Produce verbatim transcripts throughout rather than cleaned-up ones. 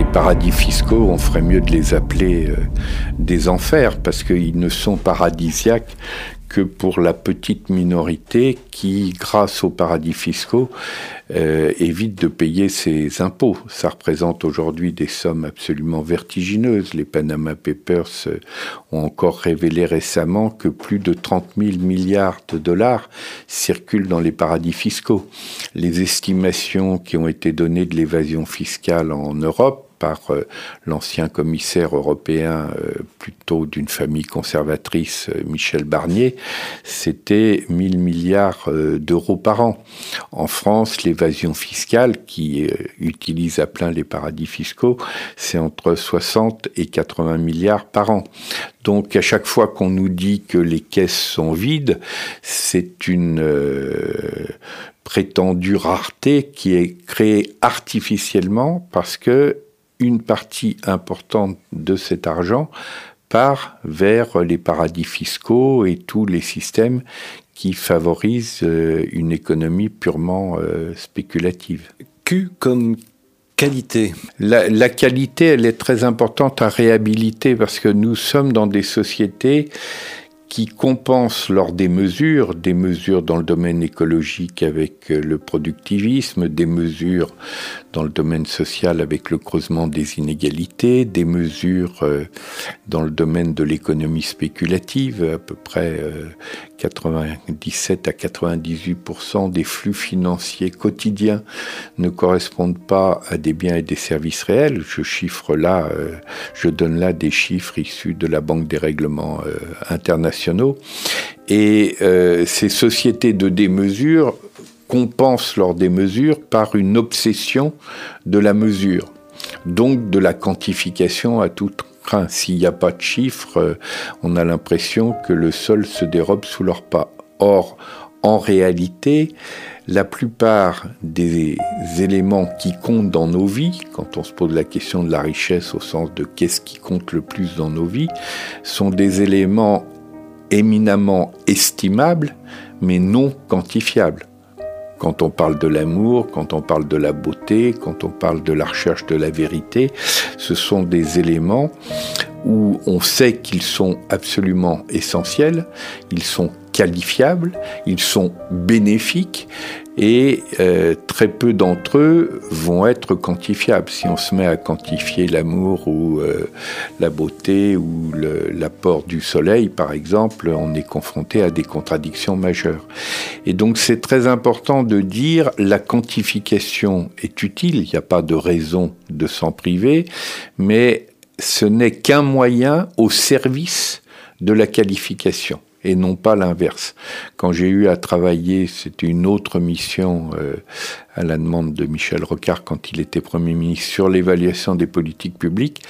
les paradis fiscaux, on ferait mieux de les appeler euh, des enfers, parce qu'ils ne sont paradisiaques que pour la petite minorité qui, grâce aux paradis fiscaux, euh, évite de payer ses impôts. Ça représente aujourd'hui des sommes absolument vertigineuses. Les Panama Papers ont encore révélé récemment que plus de trente mille milliards de dollars circulent dans les paradis fiscaux. Les estimations qui ont été données de l'évasion fiscale en Europe par euh, l'ancien commissaire européen, euh, plutôt d'une famille conservatrice, euh, Michel Barnier, c'était mille milliards euh, d'euros par an. En France, l'évasion fiscale, qui euh, utilise à plein les paradis fiscaux, c'est entre soixante et quatre-vingts milliards par an. Donc, à chaque fois qu'on nous dit que les caisses sont vides, c'est une euh, prétendue rareté qui est créée artificiellement parce que une partie importante de cet argent part vers les paradis fiscaux et tous les systèmes qui favorisent une économie purement spéculative. Q comme qualité. La, la qualité, elle est très importante à réhabiliter parce que nous sommes dans des sociétés qui compensent lors des mesures, des mesures dans le domaine écologique avec le productivisme, des mesures dans le domaine social avec le creusement des inégalités, des mesures dans le domaine de l'économie spéculative, à peu près quatre-vingt-dix-sept à quatre-vingt-dix-huit pour cent des flux financiers quotidiens ne correspondent pas à des biens et des services réels. Je chiffre là, je donne là des chiffres issus de la Banque des règlements internationaux. Et euh, ces sociétés de démesure compensent lors des mesures par une obsession de la mesure, donc de la quantification à tout craint. S'il n'y a pas de chiffres, on a l'impression que le sol se dérobe sous leurs pas. Or, en réalité, la plupart des éléments qui comptent dans nos vies, quand on se pose la question de la richesse au sens de qu'est-ce qui compte le plus dans nos vies, sont des éléments éminemment estimables, mais non quantifiables. Quand on parle de l'amour, quand on parle de la beauté, quand on parle de la recherche de la vérité, ce sont des éléments où on sait qu'ils sont absolument essentiels, ils sont qualifiables, ils sont bénéfiques et euh, très peu d'entre eux vont être quantifiables. Si on se met à quantifier l'amour ou euh, la beauté ou le, l'apport du soleil, par exemple, on est confronté à des contradictions majeures. Et donc c'est très important de dire la quantification est utile, il n'y a pas de raison de s'en priver, mais ce n'est qu'un moyen au service de la qualification et non pas l'inverse. Quand j'ai eu à travailler, c'était une autre mission euh, à la demande de Michel Rocard quand il était Premier ministre sur l'évaluation des politiques publiques,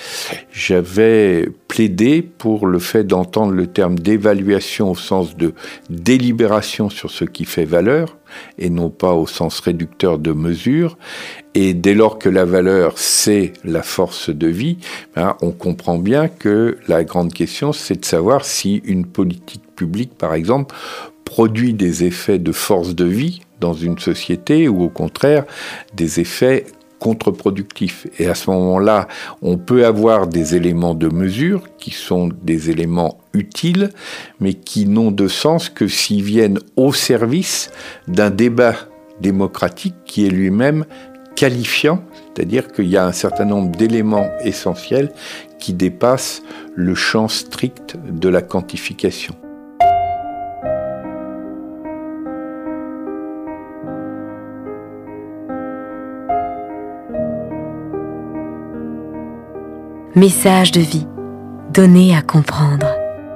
j'avais plaidé pour le fait d'entendre le terme d'évaluation au sens de délibération sur ce qui fait valeur et non pas au sens réducteur de mesure. Et dès lors que la valeur, c'est la force de vie, hein, on comprend bien que la grande question, c'est de savoir si une politique publique, par exemple, produit des effets de force de vie dans une société ou au contraire des effets contre-productifs. Et à ce moment-là, on peut avoir des éléments de mesure qui sont des éléments utiles, mais qui n'ont de sens que s'ils viennent au service d'un débat démocratique qui est lui-même qualifiant, c'est-à-dire qu'il y a un certain nombre d'éléments essentiels qui dépassent le champ strict de la quantification. Message de vie, donné à comprendre.